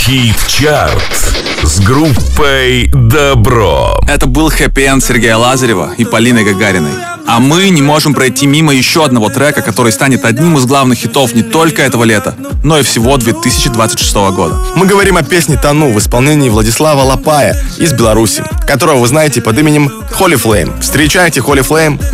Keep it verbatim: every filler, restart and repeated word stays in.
Хит-чарт с группой «Добро». Это был хэппи-энд Сергея Лазарева и Полины Гагариной. А мы не можем пройти мимо еще одного трека, который станет одним из главных хитов не только этого лета, но и всего две тысячи двадцать шестого года. Мы говорим о песне «Тону» в исполнении Владислава Лапая из Беларуси, которого вы знаете под именем Holy Flame. Встречайте Holy Flame